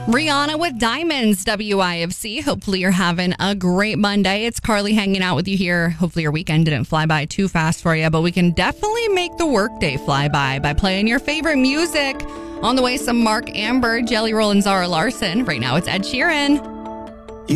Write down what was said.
Rihanna with Diamonds, WIFC. Hopefully you're having a great Monday. It's Carly hanging out with you here. Hopefully your weekend didn't fly by too fast for you, but we can definitely make the workday fly by playing your favorite music. On the way, some Mark Amber, Jelly Roll, and Zara Larson. Right now it's Ed Sheeran.